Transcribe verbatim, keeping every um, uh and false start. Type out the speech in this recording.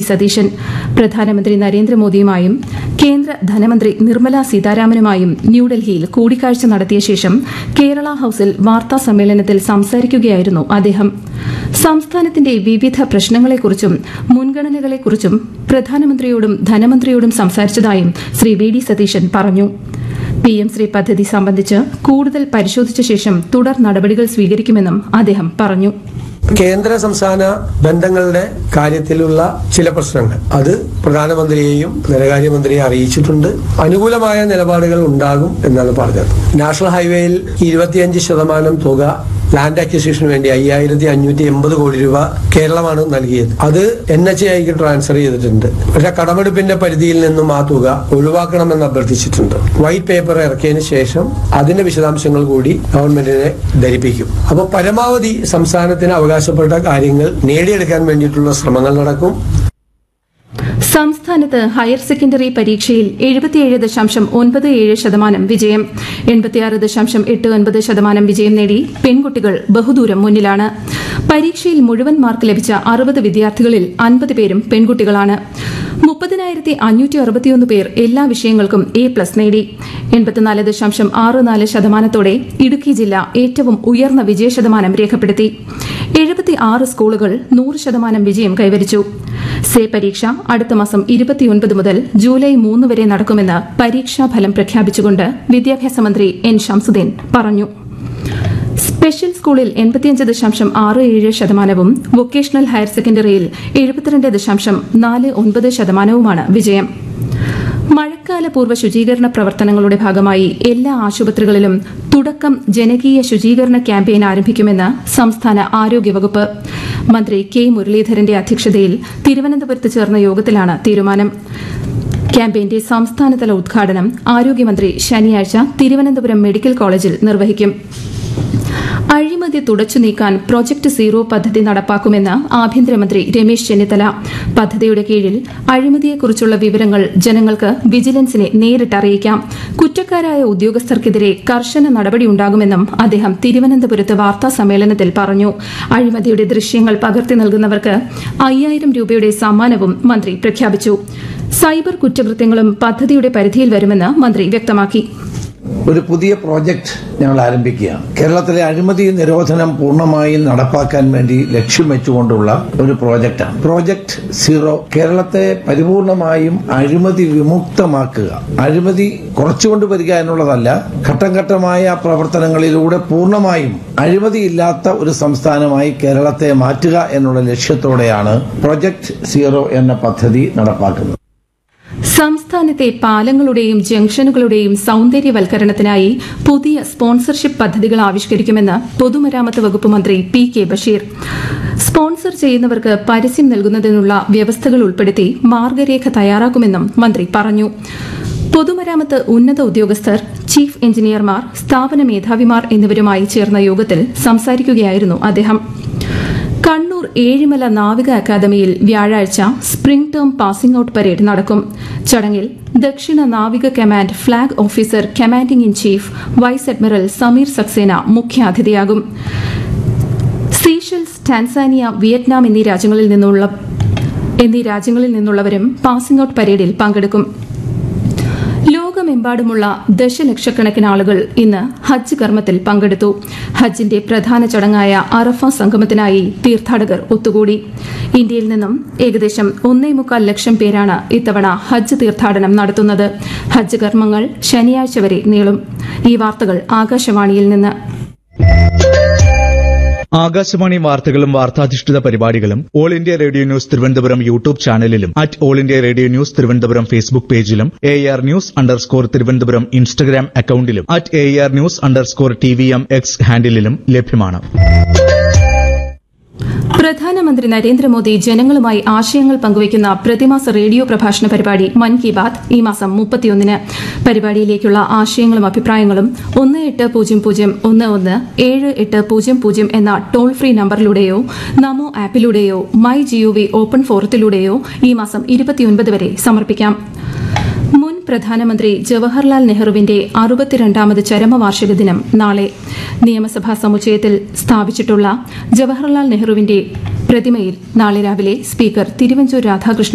സതീശൻ പ്രധാനമന്ത്രി നരേന്ദ്രമോദിയുമായും കേന്ദ്ര ധനമന്ത്രി നിർമ്മല സീതാരാമനുമായും ന്യൂഡൽഹിയിൽ കൂടിക്കാഴ്ച നടത്തിയ ശേഷം കേരള ഹൌസിൽ വാർത്താ സമ്മേളനത്തിൽ സംസാരിക്കുകയായിരുന്നു അദ്ദേഹം. സംസ്ഥാനത്തിന്റെ വിവിധ പ്രശ്നങ്ങളെക്കുറിച്ചും മുൻഗണനകളെക്കുറിച്ചും പ്രധാനമന്ത്രിയോടും ധനമന്ത്രിയോടും സംസാരിച്ചതായും ശ്രീ വി ഡി സതീശൻ പറഞ്ഞു. പി എം ശ്രീ പദ്ധതി സംബന്ധിച്ച് കൂടുതൽ പരിശോധിച്ച ശേഷം തുടർ നടപടികൾ സ്വീകരിക്കുമെന്നും അദ്ദേഹം പറഞ്ഞു. കേന്ദ്ര സംസ്ഥാന ബന്ധങ്ങളുടെ കാര്യത്തിലുള്ള ചില പ്രശ്നങ്ങൾ അത് പ്രധാനമന്ത്രിയെയും ധനകാര്യമന്ത്രിയെ അറിയിച്ചിട്ടുണ്ട്. അനുകൂലമായ നിലപാടുകൾ ഉണ്ടാകും എന്നാണ് പറഞ്ഞത്. നാഷണൽ ഹൈവേയിൽ ഇരുപത്തിയഞ്ച് ശതമാനം തുക ലാൻഡ് അക്വിസിഷന് വേണ്ടി അയ്യായിരത്തി അഞ്ഞൂറ്റി എൺപത് കോടി രൂപ കേരളമാണ് നൽകിയത്. അത് എൻ എച്ച് ഐക്ക് ട്രാൻസ്ഫർ ചെയ്തിട്ടുണ്ട്. പക്ഷെ കടമെടുപ്പിന്റെ പരിധിയിൽ നിന്നും ആ തുക ഒഴിവാക്കണമെന്ന് അഭ്യർത്ഥിച്ചിട്ടുണ്ട്. വൈറ്റ് പേപ്പർ ഇറക്കിയതിനു ശേഷം അതിന്റെ വിശദാംശങ്ങൾ കൂടി ഗവൺമെന്റിനെ ധരിപ്പിക്കും. അപ്പോൾ പരമാവധി സംസ്ഥാനത്തിന് അവകാശപ്പെട്ട കാര്യങ്ങൾ നേടിയെടുക്കാൻ വേണ്ടിയിട്ടുള്ള ശ്രമങ്ങൾ നടക്കും. സംസ്ഥാനത്ത് ഹയർ സെക്കൻഡറി പരീക്ഷയിൽ എഴുപത്തിയേഴ് ദശാംശം ഒൻപത് ഏഴ് ശതമാനം വിജയം, എൺപത്തിയാറ് ദശാംശം എട്ട് ഒൻപത് ശതമാനം വിജയം നേടി പെൺകുട്ടികൾ ബഹുദൂരം മുന്നിലാണ്. പരീക്ഷയിൽ മുഴുവൻ മാർക്ക് ലഭിച്ച അറുപത് വിദ്യാർത്ഥികളിൽ അൻപത് പേരും പെൺകുട്ടികളാണ്. മുപ്പതിനായിരത്തി അഞ്ഞൂറ്റി അറുപത്തിയൊന്ന് പേർ എല്ലാ വിഷയങ്ങൾക്കും എ പ്ലസ് നേടി. എൺപത്തിനാല് ദശാംശം ആറ് നാല് ശതമാനത്തോടെ ഇടുക്കി ജില്ല ഏറ്റവും ഉയർന്ന വിജയശതമാനം രേഖപ്പെടുത്തി. എഴുപത്തി ആറ് സ്കൂളുകൾ നൂറ് ശതമാനം വിജയം കൈവരിച്ചു. സേ പരീക്ഷ അടുത്ത മാസം ഇരുപത്തിയൊൻപത് മുതൽ ജൂലൈ മൂന്ന് വരെ നടക്കുമെന്ന് പരീക്ഷാഫലം പ്രഖ്യാപിച്ചുകൊണ്ട് വിദ്യാഭ്യാസ മന്ത്രി എൻ ശംസുദ്ദീൻ പറഞ്ഞു. സ്പെഷ്യൽ സ്കൂളിൽ എൺപത്തിയഞ്ച് ദശാംശം ആറ് ഏഴ് ശതമാനവും വൊക്കേഷണൽ ഹയർ സെക്കൻഡറിയിൽ എഴുപത്തിരണ്ട് ദശാംശം നാല് ഒൻപത് ശതമാനവുമാണ് വിജയം. മഴക്കാല പൂർവ്വ ശുചീകരണ പ്രവർത്തനങ്ങളുടെ ഭാഗമായി എല്ലാ ആശുപത്രികളിലും തുടക്കം ജനകീയ ശുചീകരണ ക്യാമ്പയിൻ ആരംഭിക്കുമെന്ന് സംസ്ഥാന ആരോഗ്യവകുപ്പ്. മന്ത്രി കെ മുരളീധരന്റെ അധ്യക്ഷതയിൽ തിരുവനന്തപുരത്ത് ചേർന്ന യോഗത്തിലാണ് തീരുമാനം. ക്യാമ്പയിന്റെ സംസ്ഥാനതല ഉദ്ഘാടനം ആരോഗ്യമന്ത്രി ശനിയാഴ്ച തിരുവനന്തപുരം മെഡിക്കൽ കോളേജിൽ നിർവഹിക്കും. അഴിമതി തുടച്ചു നീക്കാൻ പ്രൊജക്ട് സീറോ പദ്ധതി നടപ്പാക്കുമെന്ന് ആഭ്യന്തരമന്ത്രി രമേശ് ചെന്നിത്തല. പദ്ധതിയുടെ കീഴിൽ അഴിമതിയെക്കുറിച്ചുള്ള വിവരങ്ങൾ ജനങ്ങൾക്ക് വിജിലൻസിനെ നേരിട്ടറിയിക്കാം. കുറ്റക്കാരായ ഉദ്യോഗസ്ഥർക്കെതിരെ കർശന നടപടിയുണ്ടാകുമെന്നും അദ്ദേഹം തിരുവനന്തപുരത്ത് വാർത്താ സമ്മേളനത്തിൽ പറഞ്ഞു. അഴിമതിയുടെ ദൃശ്യങ്ങൾ പകർത്തി നൽകുന്നവർക്ക് അയ്യായിരം രൂപയുടെ സമ്മാനവും മന്ത്രി പ്രഖ്യാപിച്ചു. സൈബർ കുറ്റകൃത്യങ്ങളും പദ്ധതിയുടെ പരിധിയിൽ വരുമെന്ന് മന്ത്രി വ്യക്തമാക്കി. ഒരു പുതിയ പ്രോജക്ട് ഞങ്ങൾ ആരംഭിക്കുകയാണ്. കേരളത്തിലെ അഴിമതി നിരോധനം പൂർണ്ണമായും നടപ്പാക്കാൻ വേണ്ടി ലക്ഷ്യം വെച്ചുകൊണ്ടുള്ള ഒരു പ്രോജക്റ്റാണ് പ്രോജക്ട് സീറോ. കേരളത്തെ പരിപൂർണമായും അഴിമതി വിമുക്തമാക്കുക. അഴിമതി കുറച്ചുകൊണ്ടുവരിക എന്നുള്ളതല്ല, ഘട്ടം ഘട്ടമായ പ്രവർത്തനങ്ങളിലൂടെ പൂർണ്ണമായും അഴിമതിയില്ലാത്ത ഒരു സംസ്ഥാനമായി കേരളത്തെ മാറ്റുക എന്നുള്ള ലക്ഷ്യത്തോടെയാണ് പ്രോജക്ട് സീറോ എന്ന പദ്ധതി നടപ്പാക്കുന്നത്. സംസ്ഥാനത്തെ പാലങ്ങളുടെയും ജംഗ്ഷനുകളുടെയും സൌന്ദര്യവൽക്കരണത്തിനായി പുതിയ സ്പോൺസർഷിപ്പ് പദ്ധതികൾ ആവിഷ്കരിക്കുമെന്ന് പൊതുമരാമത്ത് വകുപ്പ് മന്ത്രി പി കെ ബഷീർ. സ്പോൺസർ ചെയ്യുന്നവർക്ക് പരസ്യം നൽകുന്നതിനുള്ള വ്യവസ്ഥകൾ ഉൾപ്പെടുത്തി മാർഗരേഖ തയ്യാറാക്കുമെന്നും മന്ത്രി പറഞ്ഞു. പൊതുമരാമത്ത് ഉന്നത ഉദ്യോഗസ്ഥർ, ചീഫ് എഞ്ചിനീയർമാർ, സ്ഥാപന മേധാവിമാർ എന്നിവരുമായി ചേർന്ന യോഗത്തിൽ സംസാരിക്കുകയായിരുന്നു അദ്ദേഹം. കണ്ണൂർ ഏഴിമല നാവിക അക്കാദമിയിൽ വ്യാഴാഴ്ച spring term passing out parade നടക്കും. ചടങ്ങിൽ ദക്ഷിണ നാവിക command flag officer commanding in chief vice admiral Sameer Saxena മുഖ്യാതിഥിയാകും. സീഷെൽസ്, ടാൻസാനിയ, വിയറ്റ്നാം എന്നീ രാജ്യങ്ങളിൽ നിന്നുള്ള എന്നീ രാജ്യങ്ങളിൽ നിന്നുള്ളവരും പാസിംഗ് ഔട്ട് പരേഡിൽ പങ്കെടുക്കും. ലോകമെമ്പാടുമുള്ള ദശലക്ഷക്കണക്കിന് ആളുകൾ ഇന്ന് ഹജ്ജ് കർമ്മത്തിൽ പങ്കെടുത്തു. ഹജ്ജിന്റെ പ്രധാന ചടങ്ങായ അറഫ സംഗമത്തിനായി തീർത്ഥാടകർ ഒത്തുകൂടി. ഇന്ത്യയിൽ നിന്നും ഏകദേശം ഒന്നേ മുക്കാൽ ലക്ഷം പേരാണ് ഇത്തവണ ഹജ്ജ് തീർത്ഥാടനം നടത്തുന്നത്. ഹജ്ജ് കർമ്മങ്ങൾ ശനിയാഴ്ച വരെ നീളും. ഈ വാർത്തകൾ ആകാശവാണിയിൽ നിന്ന്. ആകാശവാണി വാർത്തകളും വാർത്താധിഷ്ഠിത പരിപാടികളും all India radio news Thiruvananthapuram YouTube ചാനലിലും at all India radio news Thiruvananthapuram Facebook പേജിലും A R news underscore Thiruvananthapuram Instagram അക്കൌണ്ടിലും at A R news underscore T V M X ഹാൻഡിലും ലഭ്യമാണ്. പ്രധാനമന്ത്രി നരേന്ദ്രമോദി ജനങ്ങളുമായി ആശയങ്ങൾ പങ്കുവയ്ക്കുന്ന പ്രതിമാസ റേഡിയോ പ്രഭാഷണ പരിപാടി മൻ കി ബാത് ഈ മാസം മുപ്പത്തിയൊന്നിന്. പരിപാടിയിലേക്കുള്ള ആശയങ്ങളും അഭിപ്രായങ്ങളും ഒന്ന് എട്ട് പൂജ്യം പൂജ്യം ഒന്ന് ഒന്ന് ഏഴ് എട്ട് പൂജ്യം പൂജ്യം എന്ന toll free നമ്പറിലൂടെയോ Namo ആപ്പിലൂടെയോ my G O V open ഫോറത്തിലൂടെയോ ഈ മാസം ഇരുപത്തിയൊൻപത് വരെ സമർപ്പിക്കാം. മുൻ പ്രധാനമന്ത്രി ജവഹർലാൽ നെഹ്റുവിന്റെ അറുപത്തിരണ്ടാമത് ചരമവാർഷിക ദിനം നാളെ. നിയമസഭാ സമുച്ചയത്തിൽ സ്ഥാപിച്ചിട്ടുള്ള ജവഹർലാൽ നെഹ്റുവിന്റെ പ്രതിമയിൽ നാളെ രാവിലെ സ്പീക്കർ തിരുവഞ്ചൂർ രാധാകൃഷ്ണൻ